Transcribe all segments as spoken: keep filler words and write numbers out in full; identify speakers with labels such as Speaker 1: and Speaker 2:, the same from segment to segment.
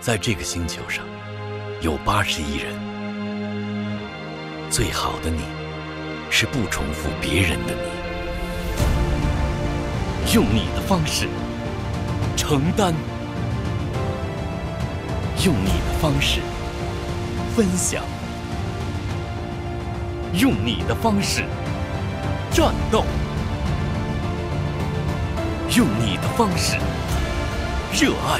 Speaker 1: 在这个星球上有八十亿人，最好的你是不重复别人的你，用你的方式承担，用你的方式分享，用你的方式战斗，用你的方式热爱，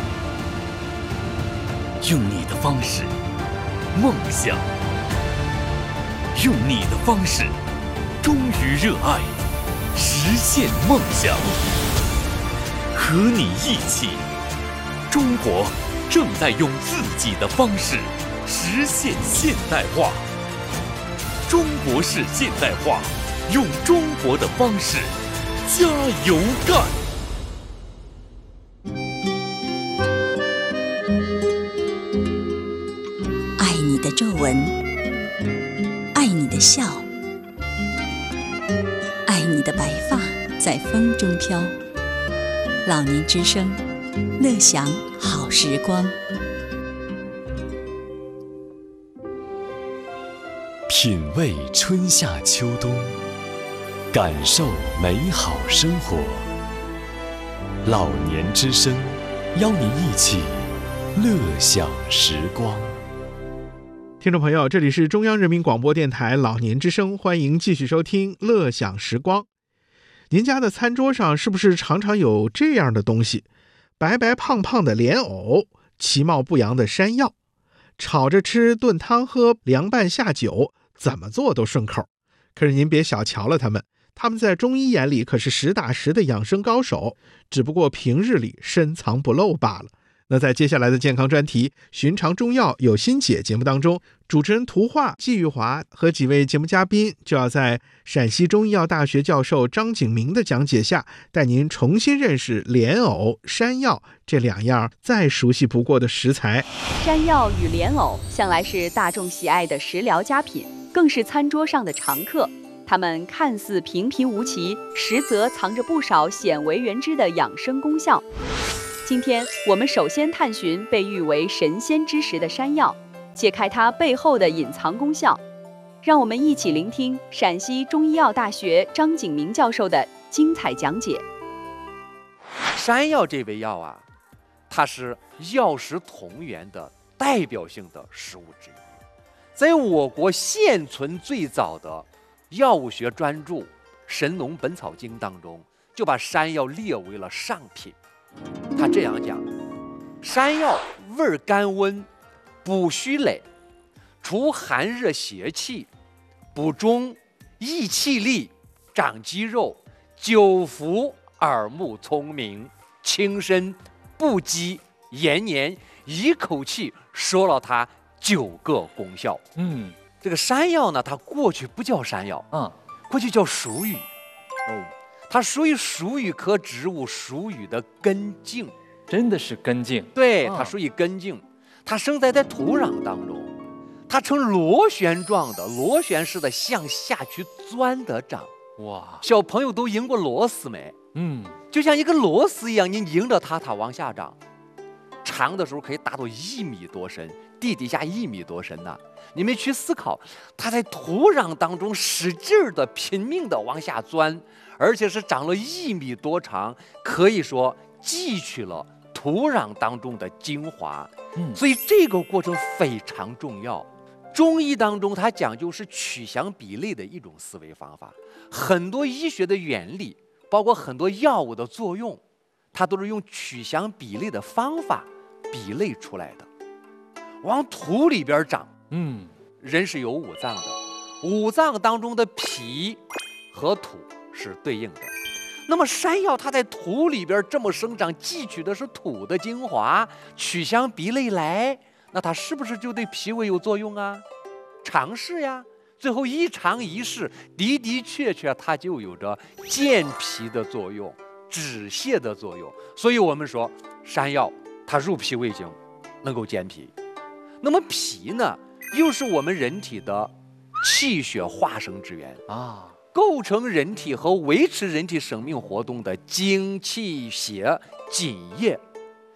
Speaker 1: 用你的方式梦想，用你的方式忠于热爱，实现梦想。和你一起，中国正在用自己的方式实现现代化。中国式现代化，用中国的方式加油干！
Speaker 2: 爱你的皱纹，爱你的笑，爱你的白发在风中飘。老年之声，乐享好时光。
Speaker 3: 品味春夏秋冬，感受美好生活。老年之声，邀您一起乐享时光。
Speaker 4: 听众朋友，这里是中央人民广播电台老年之声，欢迎继续收听乐享时光。您家的餐桌上是不是常常有这样的东西？白白胖胖的莲藕，其貌不扬的山药，炒着吃，炖汤喝，凉拌下酒，怎么做都顺口。可是您别小瞧了他们，他们在中医眼里可是实打实的养生高手，只不过平日里深藏不露罢了。那在接下来的健康专题寻常中药有心解节目当中，主持人涂化、季玉华和几位节目嘉宾就要在陕西中医药大学教授张景明的讲解下，带您重新认识莲藕、山药这两样再熟悉不过的食材。
Speaker 5: 山药与莲藕向来是大众喜爱的食疗佳品，更是餐桌上的常客。它们看似平平无奇，实则藏着不少鲜为人知的养生功效。今天我们首先探寻被誉为神仙之食的山药，揭开它背后的隐藏功效。让我们一起聆听陕西中医药大学张景明教授的精彩讲解。
Speaker 6: 山药这味药啊，它是药食同源的代表性的食物之一，在我国现存最早的药物学专著《神农本草经》当中，就把山药列为了上品。他这样讲：山药味甘温，补虚累，除寒热邪气，补中，益气力，长肌肉，久服耳目聪明，轻身不饥延年。一口气说了它九个功效。
Speaker 7: 嗯，
Speaker 6: 这个山药呢，它过去不叫山药，
Speaker 7: 嗯，
Speaker 6: 过去叫鼠羽。
Speaker 7: 哦，
Speaker 6: 它属于鼠羽科植物鼠羽的根茎，
Speaker 7: 真的是根茎。
Speaker 6: 对，
Speaker 7: 啊
Speaker 6: 它属于根茎，它生在在土壤当中，它呈螺旋状的、螺旋式的向下去钻的长。
Speaker 7: 哇，
Speaker 6: 小朋友都赢过螺丝没？
Speaker 7: 嗯，
Speaker 6: 就像一个螺丝一样，你赢着它，它往下长，长的时候可以达到一米多深，地底下一米多深呢。你们去思考，它在土壤当中使劲的、拼命的往下钻，而且是长了一米多长，可以说汲取了土壤当中的精华。
Speaker 7: 嗯，
Speaker 6: 所以这个过程非常重要。中医当中，它讲究是取祥比类的一种思维方法，很多医学的原理，包括很多药物的作用，它都是用取祥比类的方法比类出来的。往土里边长，
Speaker 7: 嗯，
Speaker 6: 人是有五脏的，五脏当中的脾和土是对应的。那么山药它在土里边这么生长，汲取的是土的精华，取祥比类来，那它是不是就对脾胃有作用啊？尝试呀，最后一尝一试，的的确确它就有着健脾的作用，止泻的作用。所以我们说山药它入脾胃经，能够健脾。那么脾呢，又是我们人体的气血化生之源
Speaker 7: 啊，
Speaker 6: 构成人体和维持人体生命活动的精气血津液。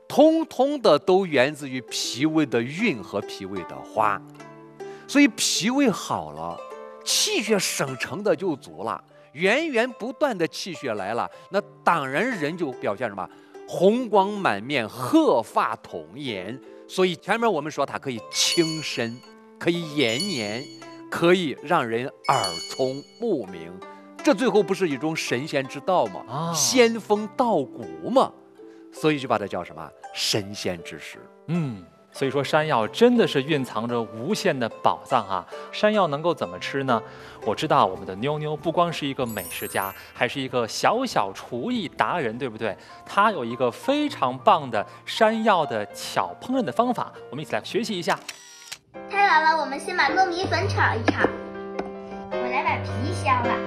Speaker 6: 通通的都源自于脾胃的运和脾胃的化。所以脾胃好了，气血生成的就足了，源源不断的气血来了，那当然人就表现什么？红光满面，鹤发童颜。所以前面我们说它可以轻身，可以延年，可以让人耳聪目明，这最后不是一种神仙之道吗？啊，仙风道骨嘛，所以就把它叫什么神仙之食。
Speaker 7: 嗯，所以说山药真的是蕴藏着无限的宝藏啊！山药能够怎么吃呢？我知道我们的妞妞不光是一个美食家，还是一个小小厨艺达人，对不对？她有一个非常棒的山药的巧烹饪的方法，我们一起来学习一下。
Speaker 8: 太好了，我们先把糯米粉炒一炒，我来把皮削了。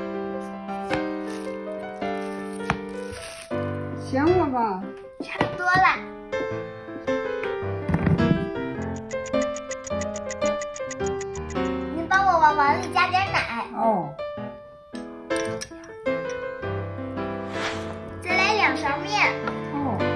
Speaker 9: 香了吧？
Speaker 8: 差不多了。你帮我往碗里加点奶。
Speaker 9: 哦。